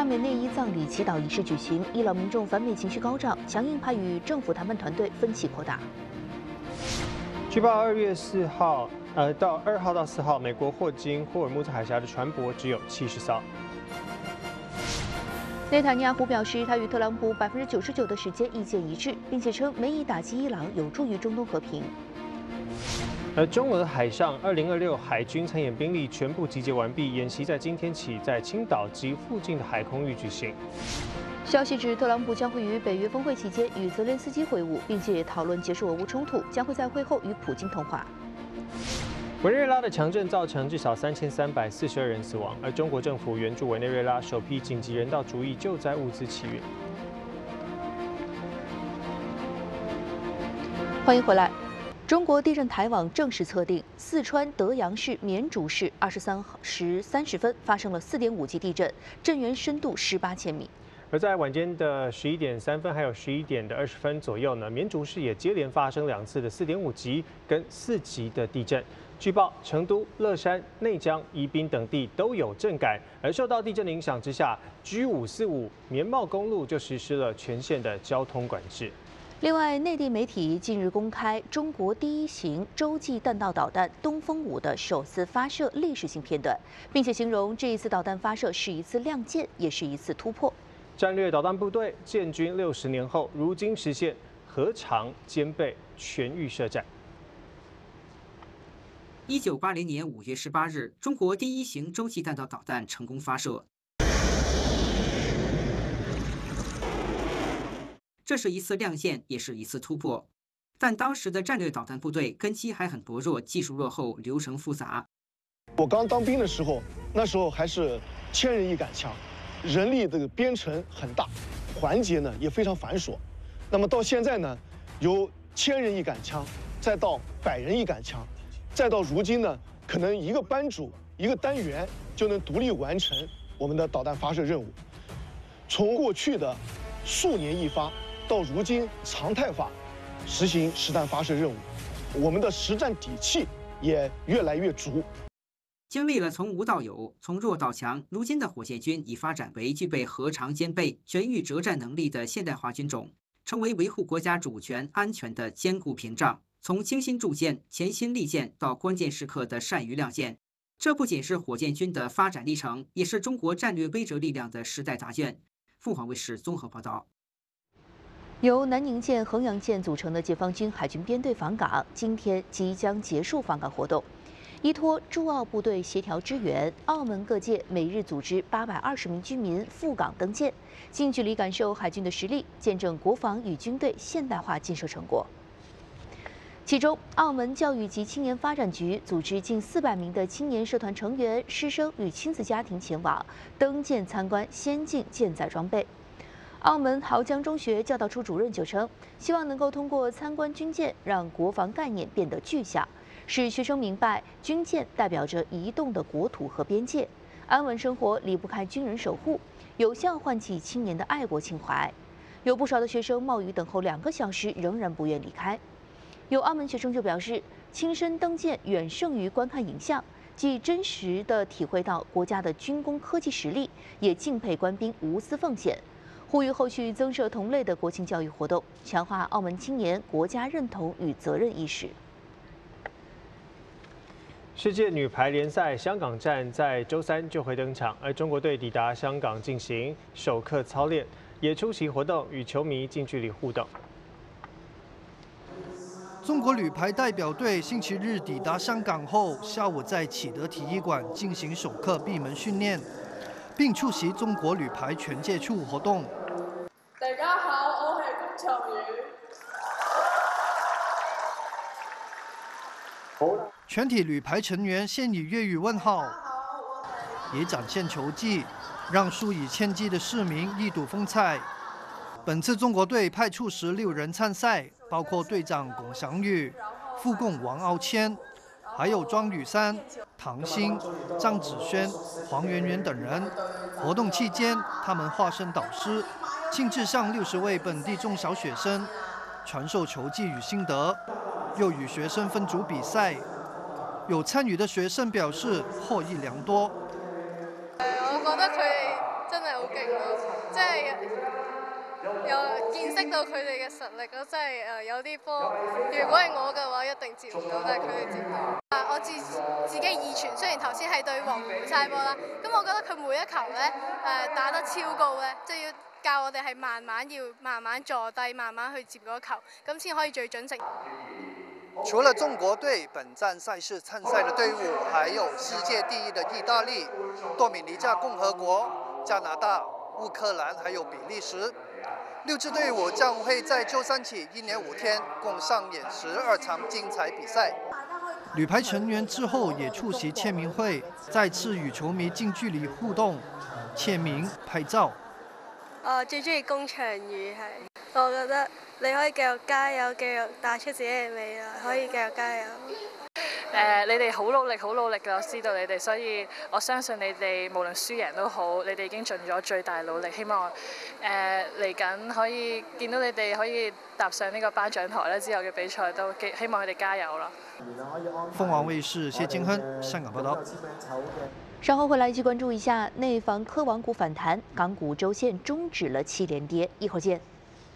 美内伊葬礼祈祷仪式举行，伊朗民众反美情绪高涨，强硬派与政府谈判团队分歧扩大。 据报2月4号，到2号到4号，美国霍金霍尔木兹海峡的船舶只有70艘。 内塔尼亚胡表示，他与特朗普99%的时间意见一致，并且称美以打击伊朗有助于中东和平。 而中俄海上2026海军参演兵力全部集结完毕，演习在今天起在青岛及附近的海空域举行。 消息指，特朗普将会于北约峰会期间与泽连斯基会晤，并且讨论结束俄乌冲突，将会在会后与普京通话。 委内瑞拉的强震造成至少3342人死亡，而中国政府援助委内瑞拉首批紧急人道主义救灾物资起源。 欢迎回来。中国地震台网正式测定，四川德阳市绵竹市23时30分发生了4.5级地震，震源深度18千米。 而在晚间的11点3分，还有11点20分左右呢，绵竹市也接连发生2次的4.5级跟4级的地震。据报，成都、乐山、内江、宜宾等地都有震感。而受到地震的影响之下，G545绵茂公路就实施了全线的交通管制。 另外，内地媒体近日公开中国第1型洲际弹道导弹“东风5”的首次发射历史性片段，并且形容这一次导弹发射是一次亮剑，也是一次突破。 战略导弹部队建军60年后，如今实现核常兼备全域设战。 1980年5月18日，中国第1型洲际弹道导弹成功发射。这是一次亮剑，也是一次突破。但当时的战略导弹部队根基还很薄弱，技术落后，流程复杂。 我刚当兵的时候，那时候还是1000人一杆枪，人力这个编程很大，环节呢也非常繁琐。那么到现在呢，由1000人一杆枪，再到100人一杆枪，再到如今呢，可能一个班主一个单元就能独立完成我们的导弹发射任务。从过去的数年一发，到如今常态化实行实弹发射任务，我们的实战底气也越来越足。 经历了从无到有、从弱到强，如今的火箭军已发展为具备核常兼备、全域折战能力的现代化军种，成为维护国家主权安全的坚固屏障。从精心铸剑、潜心利剑到关键时刻的善于亮剑，这不仅是火箭军的发展历程，也是中国战略威慑力量的时代答卷。凤凰卫视综合报道。 由南宁舰、衡阳舰组成的解放军海军编队访港，今天即将结束访港活动。依托驻澳部队协调支援，澳门各界每日组织820名居民赴港登舰，近距离感受海军的实力，见证国防与军队现代化建设成果。其中，澳门教育及青年发展局组织近400名的青年社团成员、师生与亲子家庭前往登舰参观先进舰载装备。澳门濠江中学教导处主任就称，希望能够通过参观军舰，让国防概念变得具象，使学生明白军舰代表着移动的国土和边界，安稳生活离不开军人守护，有效唤起青年的爱国情怀。有不少的学生冒雨等候2个小时，仍然不愿离开。有澳门学生就表示，亲身登舰远胜于观看影像，既真实地体会到国家的军工科技实力，也敬佩官兵无私奉献。呼吁后续增设同类的国情教育活动，强化澳门青年国家认同与责任意识。 世界女排联赛香港站在周3就会登场，而中国队抵达香港进行首课操练，也出席活动，与球迷近距离互动。 中国女排代表队星期日抵达香港后，下午在启德体育馆进行首课闭门训练，并出席中国女排全接触活动。 大家好，我係谷翔宇。 全体女排成员先以粤语问号，也展现球技，让数以千计的市民一睹风采。本次中国队派出16人参赛，包括队长龚翔宇、副供王傲谦，还有庄雨珊、唐鑫、张子萱、黄圆圆等人。活动期间，他们化身导师，亲自向60位本地中小学生传授球技与心得，又与学生分组比赛。有参与的学生表示获益良多。 我覺得佢哋真係係好勁咯，即係有見識到佢哋嘅實力咯，即係有啲波，如果係我嘅話，一定接唔到，但係佢哋接到。我自己二傳，雖然頭先係對黃梅嘥波啦，咁我覺得佢每一球咧打得超高咧，即係要教我哋係慢慢坐低，慢慢去接嗰球，咁先可以最準確。 除了中国队，本站赛事参赛的队伍还有世界第一的意大利、多米尼加共和国、加拿大、乌克兰还有比利时。6支队伍将会在周3起1连5天共上演12场精彩比赛。女排成员之后也出席签名会，再次与球迷近距离互动、签名、拍照。 我最中意龔翔宇係，我覺得你可以繼續加油，繼續打出自己嘅未來，可以繼續加油。 你哋好努力，好努力㗎，我知道你哋，所以我相信你哋無論輸贏都好，你哋已經盡咗最大努力。希望嚟緊可以見到你哋可以踏上呢個頒獎台咧，之後嘅比賽都希望佢哋加油啦。 凤凰衛視謝金亨香港報道。 稍後回來一起關注一下內房科網股反彈，港股週線終止了7連跌，一會兒見。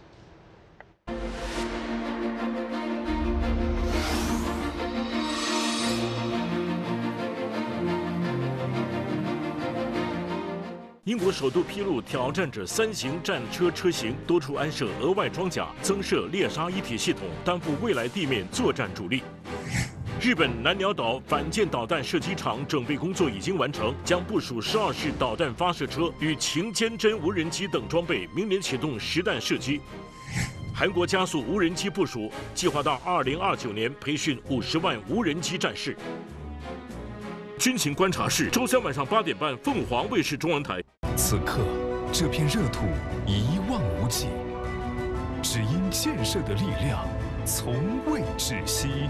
英国首度披露挑战者3型战车车型多处安设额外装甲，增设猎杀一体系统，担负未来地面作战主力。日本南鸟岛反舰导弹射击场准备工作已经完成，将部署12式导弹发射车与擎坚针无人机等装备，明年启动实弹射击。韩国加速无人机部署，计划到2029年培训50万无人机战士。军情观察室，周3晚上8点半，凤凰卫视中文台。 此刻，这片热土一望无际，只因建设的力量从未止息。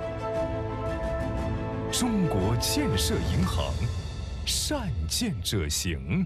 中国建设银行，善建者行。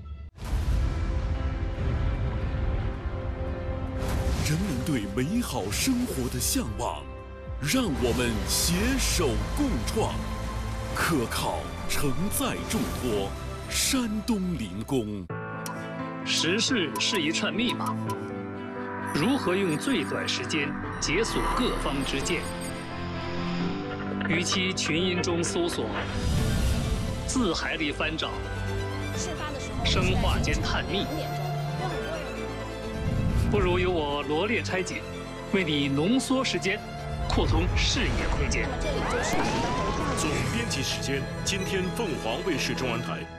人民对美好生活的向往，让我们携手共创。可靠承载重托，山东临工。 时事是一串密码，如何用最短时间解锁各方之见？与其群音中搜索，字海里翻找，生化间探秘，不如由我罗列拆解，为你浓缩时间，扩充视野空间。 总编辑时间，今天凤凰卫视中文台。